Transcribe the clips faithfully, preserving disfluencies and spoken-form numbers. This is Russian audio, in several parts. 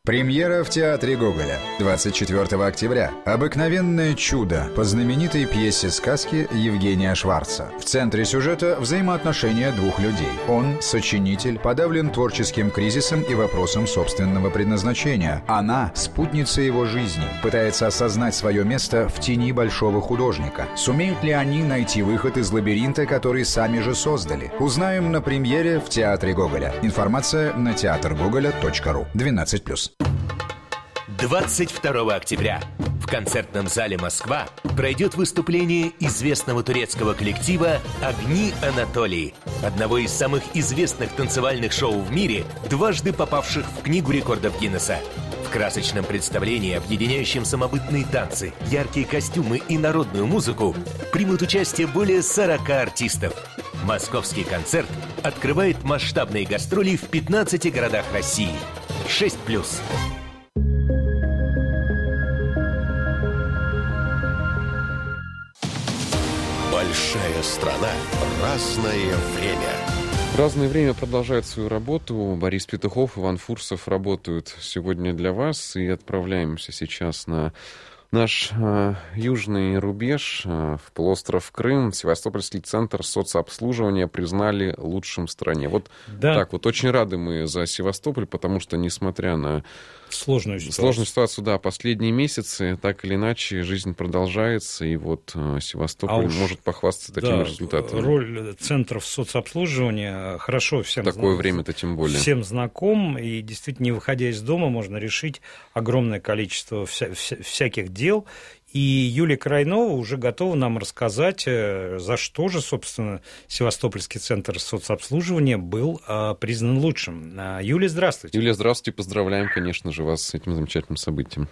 Премьера в Театре Гоголя. двадцать четвёртого октября. Обыкновенное чудо по знаменитой пьесе сказки Евгения Шварца. В центре сюжета взаимоотношения двух людей. Он, сочинитель, подавлен творческим кризисом и вопросом собственного предназначения. Она, спутница его жизни, пытается осознать свое место в тени большого художника. Сумеют ли они найти выход из лабиринта, который сами же создали? Узнаем на премьере в Театре Гоголя. Информация на театр гоголя точка ру. двенадцать плюс. двадцать второго октября в концертном зале «Москва» пройдет выступление известного турецкого коллектива «Огни Анатолии», одного из самых известных танцевальных шоу в мире, дважды попавших в Книгу рекордов Гиннесса. В красочном представлении, объединяющем самобытные танцы, яркие костюмы и народную музыку, примут участие более сорока артистов. Московский концерт открывает масштабные гастроли в пятнадцати городах России. шесть плюс. Большая страна, разное время. Разное время продолжает свою работу. Борис Петухов, Иван Фурсов работают сегодня для вас. И отправляемся сейчас на наш э, южный рубеж, э, в полуостров Крым. Севастопольский центр соцобслуживания признали лучшим в стране. Вот да. Так вот, очень рады мы за Севастополь, потому что, несмотря на сложную ситуацию, сложную ситуацию, да, последние месяцы, так или иначе, жизнь продолжается, и вот э, Севастополь а уж, может похвастаться такими да, результатами. Роль центров соцобслуживания хорошо всем такое знаком, время-то тем более. Всем знаком, и действительно, не выходя из дома, можно решить огромное количество вся, вся, всяких дел. дел. И Юлия Крайнова уже готова нам рассказать, за что же, собственно, Севастопольский центр соцобслуживания был а, признан лучшим. Юлия, здравствуйте. Юлия, здравствуйте. Поздравляем, конечно же, вас с этим замечательным событием.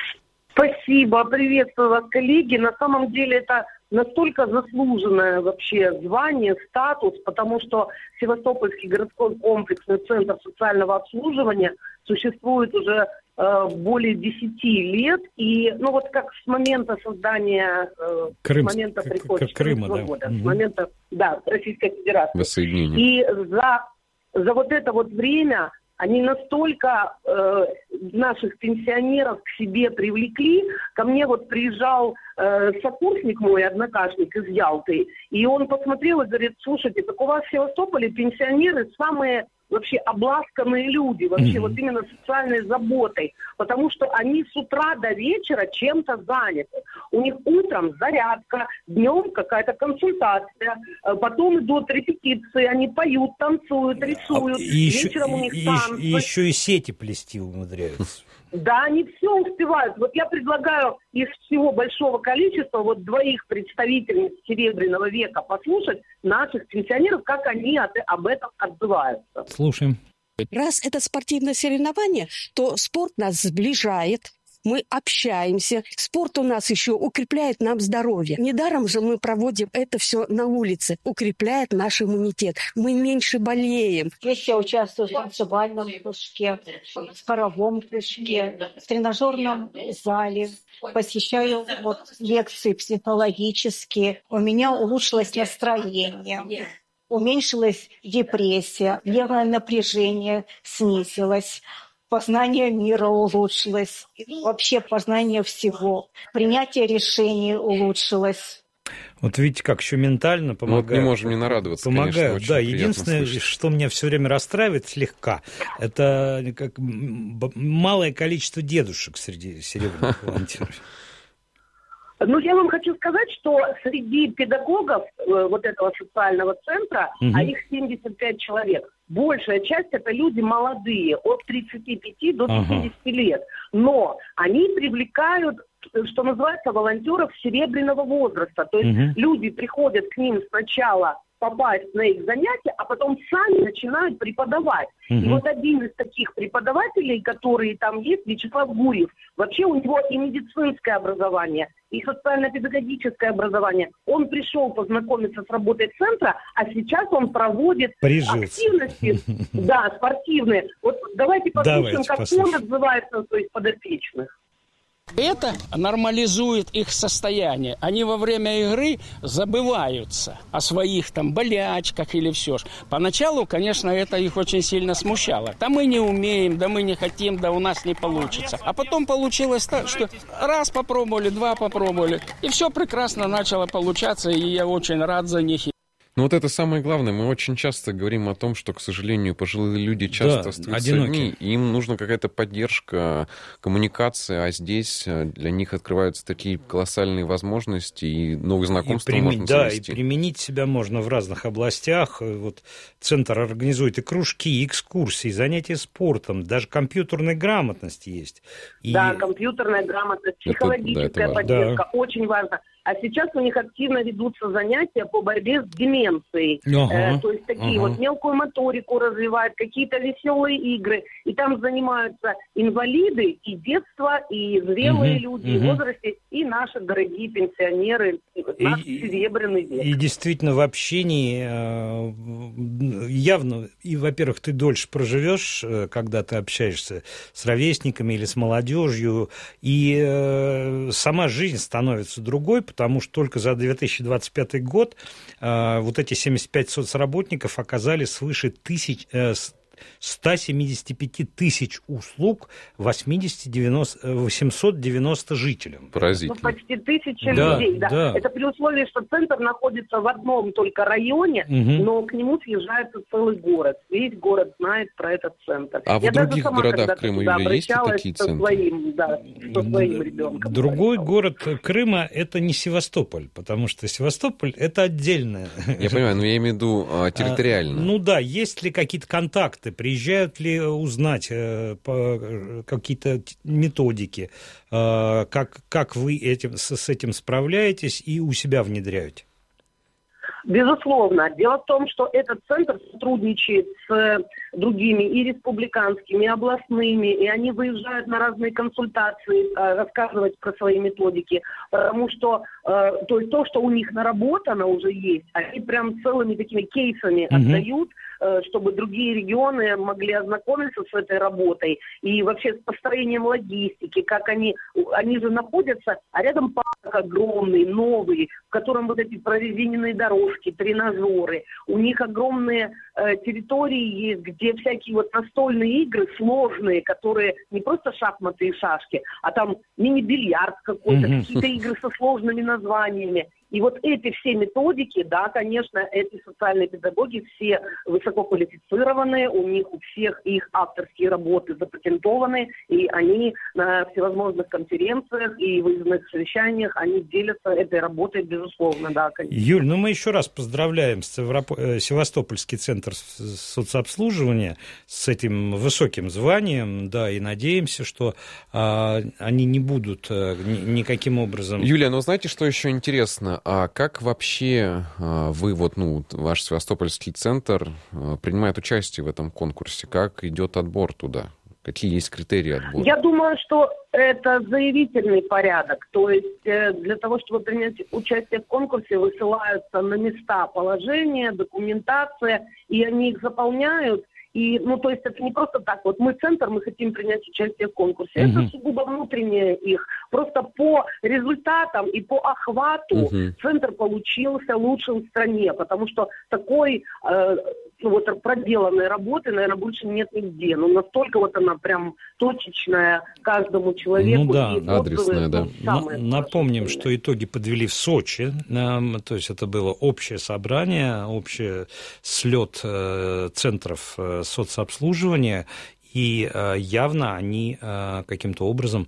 Спасибо. Приветствую вас, коллеги. На самом деле это настолько заслуженное вообще звание, статус, потому что Севастопольский городской комплексный центр социального обслуживания существует уже э, более десяти лет. И, ну вот как с момента создания, э, Крым, с момента прихода Крыма, да. года, угу. с момента, да, Российской Федерации. Воссоединение. И за, за вот это вот время они настолько э, наших пенсионеров к себе привлекли. Ко мне вот приезжал э, сокурсник мой, однокашник из Ялты, и он посмотрел и говорит: слушайте, так у вас в Севастополе пенсионеры самые вообще обласканные люди, вообще mm-hmm. вот именно социальной заботой, потому что они с утра до вечера чем-то заняты. У них утром зарядка, днем какая-то консультация, потом идут репетиции, они поют, танцуют, рисуют, и еще, вечером у них и, танцы. И еще и сети плести умудряются. Да, они все успевают. Вот я предлагаю из всего большого количества вот двоих представительниц Серебряного века послушать наших пенсионеров, как они от, об этом отзываются. Слушаем. Раз это спортивное соревнование, то спорт нас сближает. Мы общаемся. Спорт у нас еще укрепляет нам здоровье. Недаром же мы проводим это все на улице. Укрепляет наш иммунитет. Мы меньше болеем. Здесь я участвую в танцевальном кружке, в хоровом кружке, в тренажерном зале. Посещаю вот лекции психологические. У меня улучшилось настроение. Уменьшилась депрессия, нервное напряжение снизилось. Познание мира улучшилось, вообще познание всего, принятие решений улучшилось. Вот видите, как еще ментально помогают. Вот не можем не нарадоваться, помогают, конечно, да. Единственное, слышать. Что меня все время расстраивает слегка, это как малое количество дедушек среди серебряных волонтеров. Ну, я вам хочу сказать, что среди педагогов э, вот этого социального центра, угу. а их семьдесят пять человек, большая часть это люди молодые, от тридцати пяти до пятидесяти ага. лет. Но они привлекают, что называется, волонтеров серебряного возраста. То есть угу. люди приходят к ним сначала попасть на их занятия, а потом сами начинают преподавать. Угу. И вот один из таких преподавателей, которые там есть, Вячеслав Гурьев, вообще у него и медицинское образование, и социально-педагогическое образование. Он пришел познакомиться с работой центра, а сейчас он проводит Прижился. активности, да, спортивные. Вот давайте послушаем, Давайте как послушаем. он отзывается на своих подопечных. Это нормализует их состояние. Они во время игры забываются о своих там болячках или все. Поначалу, конечно, это их очень сильно смущало. Да мы не умеем, да мы не хотим, да у нас не получится. А потом получилось так, что раз попробовали, два попробовали, и все прекрасно начало получаться, и я очень рад за них. Ну вот это самое главное. Мы очень часто говорим о том, что, к сожалению, пожилые люди часто да, остаются одиноки. одни, и им нужна какая-то поддержка, коммуникация, а здесь для них открываются такие колоссальные возможности, и новые знакомства и применить, можно завести. Да, и применить себя можно в разных областях. Вот центр организует и кружки, и экскурсии, и занятия спортом, даже компьютерная грамотность есть. И... Да, компьютерная грамотность, психологическая это, да, это поддержка, да. Очень важно. А сейчас у них активно ведутся занятия по борьбе с деменцией. Ага, э, то есть такие ага. вот мелкую моторику развивают, какие-то веселые игры. И там занимаются инвалиды, и детство, и зрелые угу, люди, угу. и в возрасте, и наши дорогие пенсионеры, наш и, серебряный век. И действительно в общении явно, и, во-первых, ты дольше проживешь, когда ты общаешься с ровесниками или с молодежью, и сама жизнь становится другой, потому что только за две тысячи двадцать пятый год э, вот эти семьдесят пять соцработников оказали свыше тысяч, э, ста семидесяти пяти тысяч услуг восемьсот девяносто жителям. Поразительно. Ну, почти тысяча да, людей. Да. Да. Это при условии, что центр находится в одном только районе, угу. но к нему съезжается целый город. Весь город знает про этот центр. А Я в других сама, городах Крыма, Юлия, есть ли такие центры? Своим, да, со своим ребенком. Другой город Крыма – это не Севастополь, потому что Севастополь – это отдельное. Я понимаю, но я имею в виду а, территориально. А, ну да, есть ли какие-то контакты, приезжают ли узнать э, по, какие-то методики, э, как, как вы этим, с, с этим справляетесь и у себя внедряете? Безусловно. Дело в том, что этот центр сотрудничает с другими и республиканскими, и областными, и они выезжают на разные консультации, рассказывать про свои методики, потому что то есть то, что у них наработано уже есть, они прям целыми такими кейсами mm-hmm. отдают, чтобы другие регионы могли ознакомиться с этой работой и вообще с построением логистики, как они, они же находятся, а рядом парк огромный, новый, в котором вот эти прорезиненные дорожки, тренажеры, у них огромные э, территории есть, где всякие вот настольные игры сложные, которые не просто шахматы и шашки, а там мини-бильярд какой-то, mm-hmm. какие-то игры со сложными названиями. И вот эти все методики, да, конечно, эти социальные педагоги все высококвалифицированные, у них у всех их авторские работы запатентованы, и они на всевозможных конференциях и выездных совещаниях, они делятся этой работой, безусловно, да, конечно. Юль, ну мы еще раз поздравляем Севастопольский центр соцобслуживания с этим высоким званием, да, и надеемся, что а, они не будут а, ни, никаким образом... Юлия, ну знаете, что еще интересно? А как вообще вы, вот, ну, ваш Севастопольский центр принимает участие в этом конкурсе? Как идет отбор туда? Какие есть критерии отбора? Я думаю, что это заявительный порядок. То есть для того, чтобы принять участие в конкурсе, высылаются на места положения, документация, и они их заполняют. И, ну, то есть это не просто так, вот мы центр, мы хотим принять участие в конкурсе. Uh-huh. Это сугубо внутреннее их. Просто по результатам и по охвату uh-huh. центр получился лучшим в стране, потому что такой э, ну, вот, проделанной работы, наверное, больше нет нигде. Ну, настолько вот она прям точечная каждому человеку. Ну да, и адресная, да. На, напомним, что итоги подвели в Сочи. Э, то есть это было общее собрание, общий слет э, центров э, соцобслуживания, и э, явно они э, каким-то образом,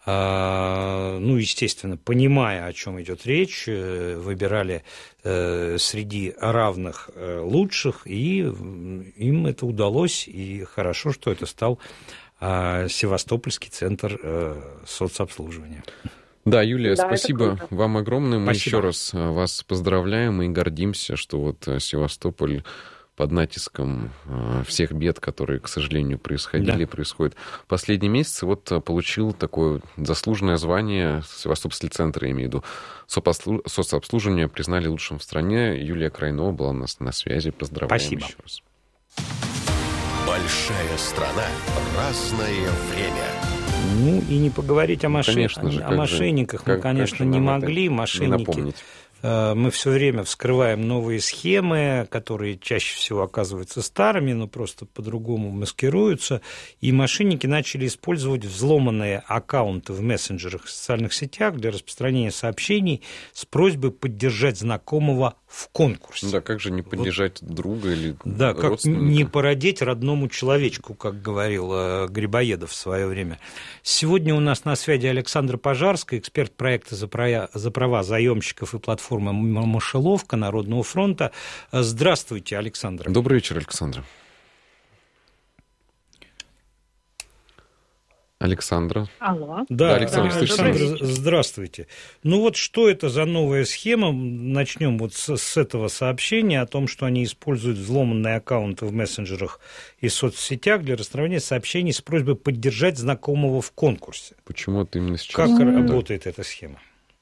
э, ну, естественно, понимая, о чем идет речь, э, выбирали э, среди равных э, лучших, и им это удалось, и хорошо, что это стал э, Севастопольский центр э, соцобслуживания. Да, Юлия, да, спасибо вам огромное. Мы Спасибо. еще раз вас поздравляем и гордимся, что вот Севастополь под натиском всех бед, которые, к сожалению, происходили и да. происходят последние месяцы, вот получил такое заслуженное звание. Севастопольский центр, я имею в виду, соцобслуживание признали лучшим в стране. Юлия Крайнова была у нас на связи. Поздравляем Спасибо. еще раз. Большая страна, разное время. Ну, и не поговорить о, мошен... конечно же, о мошенниках же, мы, как, конечно, как не могли. Мошенники... Мы все время вскрываем новые схемы, которые чаще всего оказываются старыми, но просто по-другому маскируются. И мошенники начали использовать взломанные аккаунты в мессенджерах и социальных сетях для распространения сообщений с просьбой поддержать знакомого в конкурсе. Да, как же не поддержать вот, друга или да, родственника? Как не породить родному человечку, как говорил Грибоедов в свое время. Сегодня у нас на связи Александра Пожарская, эксперт проекта «За права заемщиков» и платформы «Мышеловка» Народного фронта. Здравствуйте, Александра. Добрый вечер, Александра. Александра. Алло. Да, да Александра, Александра, здравствуйте. Ну вот что это за новая схема? Начнем вот с, с этого сообщения о том, что они используют взломанные аккаунты в мессенджерах и соцсетях для распространения сообщений с просьбой поддержать знакомого в конкурсе. Почему это именно сейчас? Как mm-hmm. работает эта схема?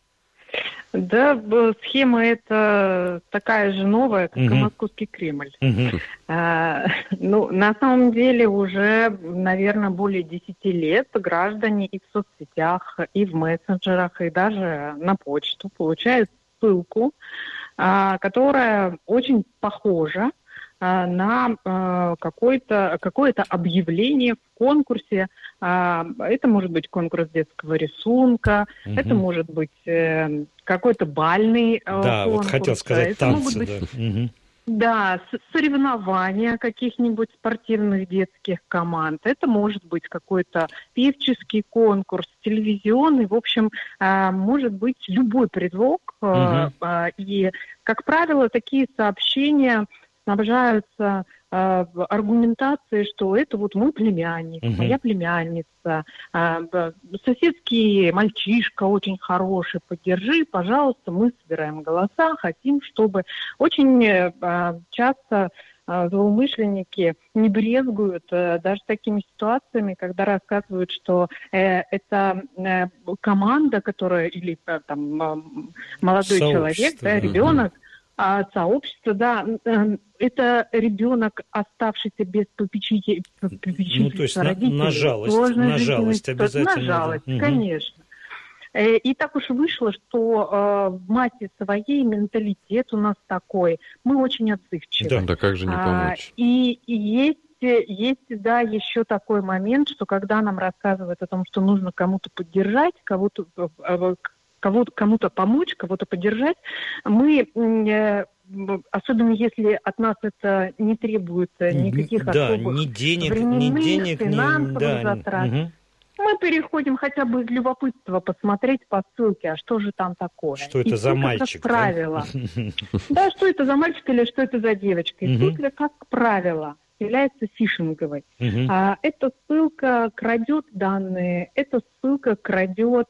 Да, схема эта такая же новая, как uh-huh. и Московский Кремль. Uh-huh. А, ну, на самом деле уже, наверное, более десяти лет граждане и в соцсетях, и в мессенджерах, и даже на почту получают ссылку, а, которая очень похожа а, на а, какое-то, какое-то объявление в конкурсе. А, это может быть конкурс детского рисунка, uh-huh. это может быть э, какой-то бальный э, да, конкурс. Вот хотел сказать это танцы, могут быть, да. Угу. Да, соревнования каких-нибудь спортивных детских команд. Это может быть какой-то певческий конкурс, телевизионный. В общем, э, может быть любой предлог. Э, угу. э, и, как правило, такие сообщения снабжаются э, аргументацией, что это вот мой племянник, uh-huh. моя племянница, э, соседский мальчишка очень хороший, поддержи, пожалуйста, мы собираем голоса, хотим, чтобы... Очень э, часто э, злоумышленники не брезгуют э, даже такими ситуациями, когда рассказывают, что э, это э, команда, которая, или э, там э, молодой человек, да, ребенок, А сообщество, да, это ребенок, оставшийся без попечителя, ну, то есть на, на жалость, на жалость обязательно. На жалость, да. конечно. И так уж вышло, что в массе своей менталитет у нас такой. Мы очень отзывчивы. Да, да, как же не помочь. И, и есть, есть, да, еще такой момент, что когда нам рассказывают о том, что нужно кому-то поддержать, кого-то... Кого-то, кому-то помочь, кого-то поддержать, мы, э, особенно если от нас это не требует никаких да, особых ни денег, временных, ни денег, финансовых ни, да, затрат, угу. мы переходим хотя бы из любопытства посмотреть по ссылке, а что же там такое. Что это и за тут, мальчик? Как правило. Да, что это за мальчик или что это за девочка. И тут, как правило, является фишинговой. Эта ссылка крадет данные, эта ссылка крадет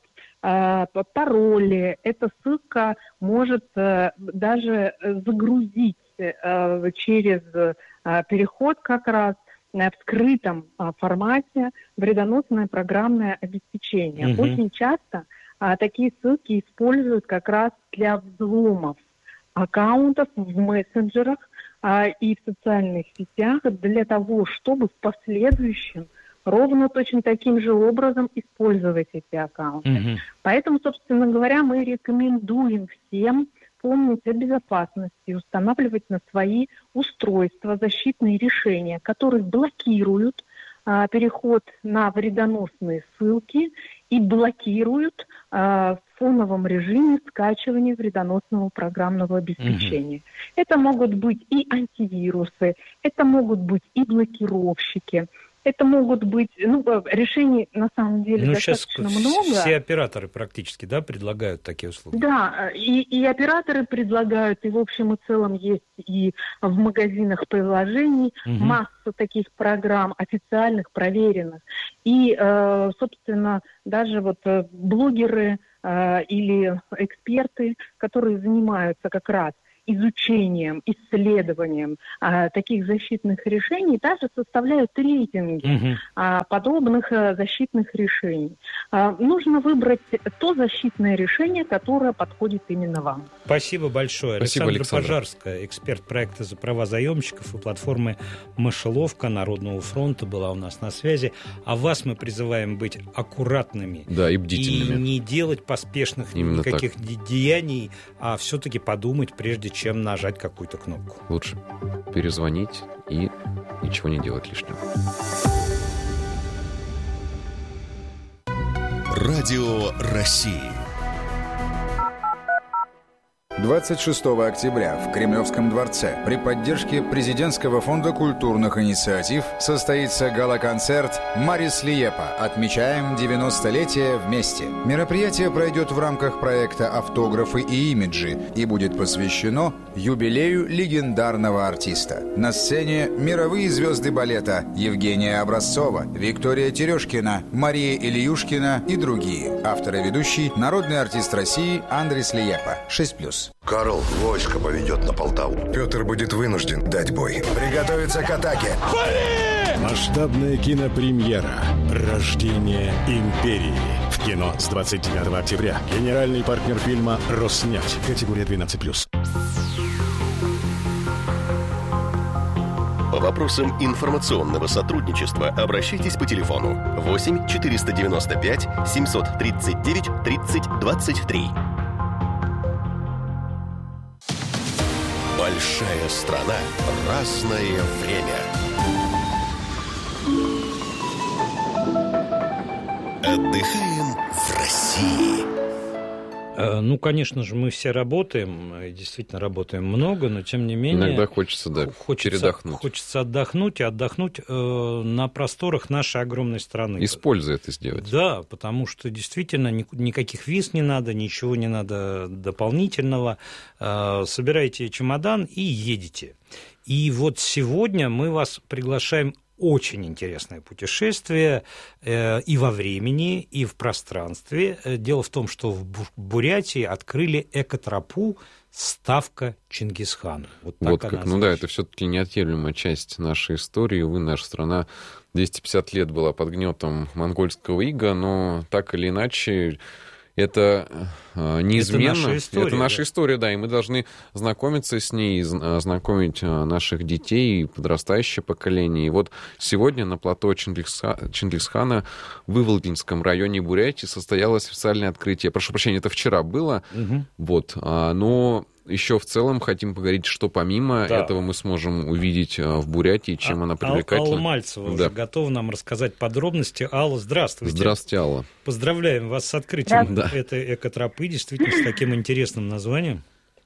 пароли, эта ссылка может э, даже загрузить э, через э, переход как раз э, в скрытом э, формате вредоносное программное обеспечение. Угу. Очень часто э, такие ссылки используют как раз для взломов аккаунтов в мессенджерах э, и в социальных сетях для того, чтобы в последующем ровно точно таким же образом использовать эти аккаунты. Uh-huh. Поэтому, собственно говоря, мы рекомендуем всем помнить о безопасности, устанавливать на свои устройства защитные решения, которые блокируют а, переход на вредоносные ссылки и блокируют а, в фоновом режиме скачивание вредоносного программного обеспечения. Uh-huh. Это могут быть и антивирусы, это могут быть и блокировщики. Это могут быть, ну, решений на самом деле ну, достаточно сейчас много. Все операторы практически, да, предлагают такие услуги? Да, и, и операторы предлагают, и в общем и целом есть и в магазинах приложений угу. масса таких программ официальных, проверенных. И, э, собственно, даже вот блогеры э, или эксперты, которые занимаются как раз изучением, исследованием а, таких защитных решений даже составляют рейтинги угу. а, подобных а, защитных решений. А, нужно выбрать то защитное решение, которое подходит именно вам. Спасибо большое. Спасибо, Александра Александра. Пожарская, эксперт проекта «За права заемщиков» и платформы «Мышеловка» Народного фронта была у нас на связи. А вас мы призываем быть аккуратными. Да, и бдительными. И не делать поспешных Именно никаких так. деяний, а все-таки подумать, прежде чем нажать какую-то кнопку. Лучше перезвонить и ничего не делать лишнего. Радио России. двадцать шестого октября в Кремлевском дворце при поддержке Президентского фонда культурных инициатив состоится гала-концерт «Марис Лиепа. Отмечаем девяностолетие вместе». Мероприятие пройдет в рамках проекта «Автографы и имиджи» и будет посвящено юбилею легендарного артиста. На сцене мировые звезды балета Евгения Образцова, Виктория Терешкина, Мария Ильюшкина и другие. Автор и ведущий – народный артист России Андрис Лиепа. шесть плюс. Карл войско поведет на Полтаву. Петр будет вынужден дать бой. Приготовиться к атаке. Пали! Масштабная кинопремьера «Рождение империи». В кино с двадцать девятого октября. Генеральный партнер фильма «Роснефть». Категория двенадцать плюс. По вопросам информационного сотрудничества обращайтесь по телефону восемь четыреста девяносто пять семьсот тридцать девять тридцать двадцать три. Большая страна, разное время. Отдыхаем в России. Ну, конечно же, мы все работаем, действительно работаем много, но тем не менее... Иногда хочется, да, хочется, передохнуть. Хочется отдохнуть и отдохнуть э, на просторах нашей огромной страны. Используя это сделать. Да, потому что действительно ни, никаких виз не надо, ничего не надо дополнительного. Э, собираете чемодан и едете. И вот сегодня мы вас приглашаем очень интересное путешествие э, и во времени, и в пространстве. Дело в том, что в Бурятии открыли экотропу «Ставка Чингисхана». Вот, вот как. Ну да, это все-таки неотъемлемая часть нашей истории. Увы, наша страна двести пятьдесят лет была под гнетом монгольского ига, но так или иначе... Это э, неизменно. Это наша история, это наша да. история, да, и мы должны знакомиться с ней, знакомить наших детей и подрастающее поколение. И вот сегодня на плато Чингисхана, Чингисхана в Иволгинском районе Бурятии состоялось официальное открытие. Прошу прощения, это вчера было, угу. вот, но... Еще в целом хотим поговорить, что помимо да. этого мы сможем увидеть в Бурятии, чем а, она привлекательна. Алла Мальцева да. уже готова нам рассказать подробности. Алла, здравствуйте. Здравствуйте, Алла. Поздравляем вас с открытием да. этой экотропы, действительно, с таким интересным названием.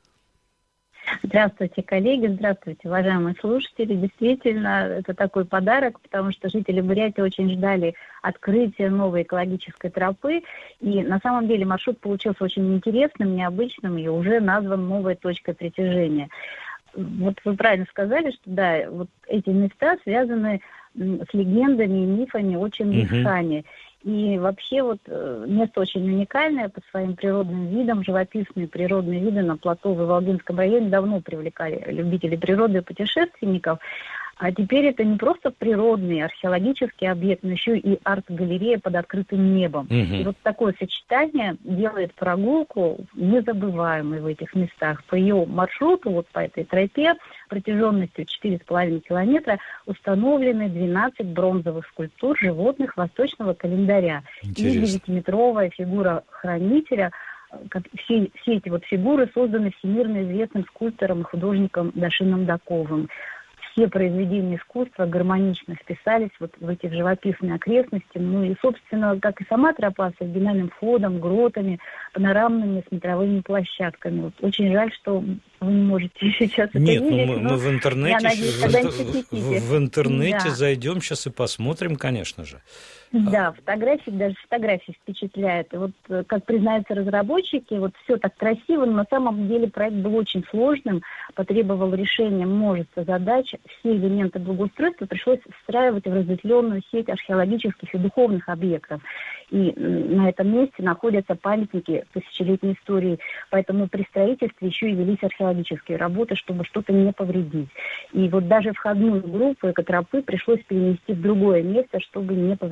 Здравствуйте, коллеги, здравствуйте, уважаемые слушатели. Действительно, это такой подарок, потому что жители Бурятии очень ждали открытия новой экологической тропы. И на самом деле маршрут получился очень интересным, необычным и уже назван новой точкой притяжения. Вот вы правильно сказали, что да, вот эти места связаны с легендами и мифами о Чингисхане. И вообще вот место очень уникальное по своим природным видам. Живописные природные виды на плато в Иволгинском районе давно привлекали любителей природы и путешественников. А теперь это не просто природный археологический объект, но еще и арт-галерея под открытым небом. Угу. И вот такое сочетание делает прогулку незабываемой в этих местах. По ее маршруту, вот по этой тропе, протяженностью четыре с половиной километра, установлены двенадцать бронзовых скульптур животных восточного календаря. Интересно. И девятиметровая фигура хранителя. Все, все эти вот фигуры созданы всемирно известным скульптором и художником Дашином Даковым. Все произведения искусства гармонично вписались вот в эти живописные окрестности. Ну и, собственно, как и сама тропа с оригинальным входом, гротами, панорамными смотровыми площадками. Вот очень жаль, что вы не можете сейчас это Нет, видеть. Нет, ну мы, мы в интернете, надеюсь, в, в, в интернете да. зайдем сейчас и посмотрим, конечно же. Да, фотографии, даже фотографии впечатляют. И вот, как признаются разработчики, вот все так красиво, но на самом деле проект был очень сложным, потребовал решения множества задач. Все элементы благоустройства пришлось встраивать в разветвленную сеть археологических и духовных объектов. И на этом месте находятся памятники тысячелетней истории, поэтому при строительстве еще и велись археологические психологические работы, чтобы что-то не повредить. И вот даже входную группу экотропы пришлось перенести в другое место, чтобы не повредить.